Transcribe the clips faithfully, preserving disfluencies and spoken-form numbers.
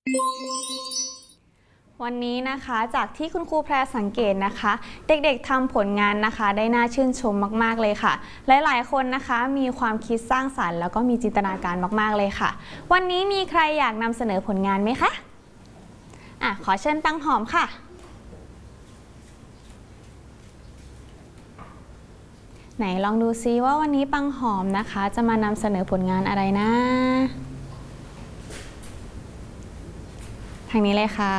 วันนี้นะคะจากที่คุณครูแพรสังเกตนะคะเด็กๆทำผลงานนะคะได้น่าชื่นชมมากๆเลยค่ะหลายๆคนนะคะมีความคิดสร้างสรรค์แล้วก็มีจินตนาการมากๆเลยค่ะวันนี้มีใครอยากนำเสนอผลงานไหมคะอ่ะขอเชิญปังหอมค่ะไหนลองดูซิว่าวันนี้ปังหอมนะคะจะมานำเสนอผลงานอะไรนะทางนี้เลยค่ะ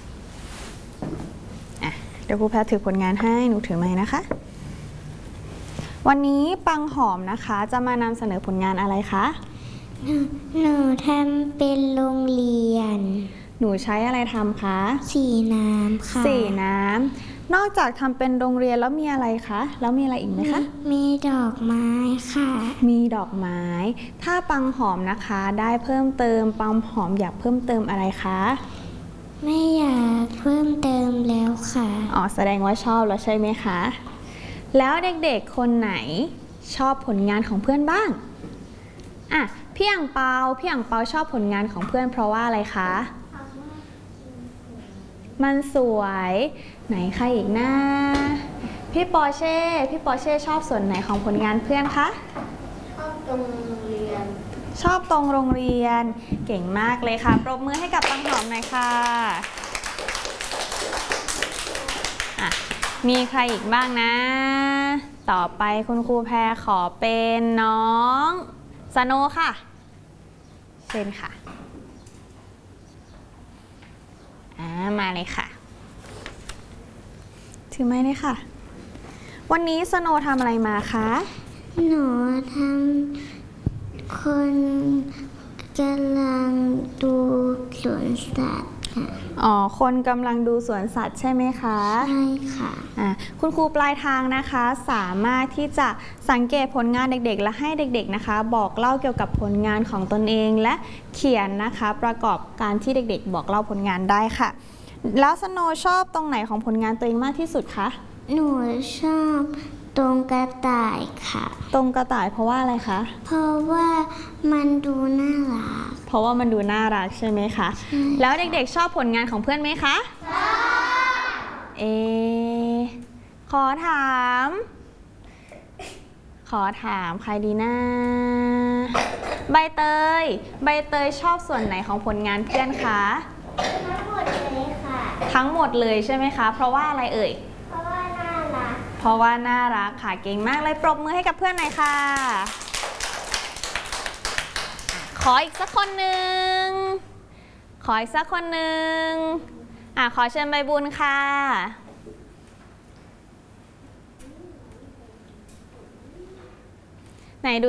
อ่ะเดี๋ยวครูแพรถือผลงานให้หนูถือไม้นะคะวันนี้ปังหอมนะคะจะมานำเสนอผลงานอะไรคะหนูทำเป็นโรงเรียนหนูใช้อะไรทำคะสีน้ำค่ะสีน้ำนอกจากทำเป็นโรงเรียนแล้วมีอะไรคะแล้วมีอะไรอีกไหมคะมีดอกไม้ค่ะมีดอกไม้ถ้าปังหอมนะคะได้เพิ่มเติมปังหอมอยากเพิ่มเติมอะไรคะไม่อยากเพิ่มเติมแล้วค่ะอ๋อแสดงว่าชอบแล้วใช่ไหมคะแล้วเด็กๆคนไหนชอบผลงานของเพื่อนบ้างอ่ะพี่อั่งเปาพี่อั่งเปาชอบผลงานของเพื่อนเพราะว่าอะไรคะมันสวยไหนใครอีกนะพี่ปอเช่พี่ปอเช่ชอบส่วนไหนของผลงานเพื่อนคะชอบตรงโรงเรียนชอบตรงโรงเรียนเก่งมากเลยค่ะปรบมือให้กับปังหอมหน่อยค่ะอ่ะมีใครอีกบ้างนะต่อไปคุณครูแพรขอเป็นน้องสโนค่ะเชิญค่ะอ่ามาเลยค่ะถือไม้เลยค่ะวันนี้สโนทำอะไรมาคะหนูทำคนกำลังดูสวนสัตว์ค่ะอ๋อคนกำลังดูสวนสัตว์ใช่ไหมคะใช่ค่ะอ่าคุณครูปลายทางนะคะสามารถที่จะสังเกตผลงานเด็กๆและให้เด็กๆนะคะบอกเล่าเกี่ยวกับผลงานของตนเองและเขียนนะคะประกอบการที่เด็กๆบอกเล่าผลงานได้ค่ะแล้วสโนชอบตรงไหนของผลงานตัวเองมากที่สุดคะหนูชอบตรงกระต่ายค่ะตรงกระต่ายเพราะว่าอะไรคะเพราะว่ามันดูน่ารักเพราะว่ามันดูน่ารักใช่ไหมคะแล้วเด็กๆชอบผลงานของเพื่อนไหมคะชอบเอขอถามขอถามใครดีนะใบเตยใบเตยชอบส่วนไหนของผลงานเพื่อนคะทั้งหมดเลยค่ะทั้งหมดเลยใช่ไหมคะเพราะว่าอะไรเอ่ยเพราะว่าน่ารักเพราะว่าน่ารักค่ะเก่งมากเลยปรบมือให้กับเพื่อนหน่อยค่ะขออีกสักคนหนึ่งขออีกสักคนหนึ่งอ่ะขอเชิญใบบุญค่ะไหนดู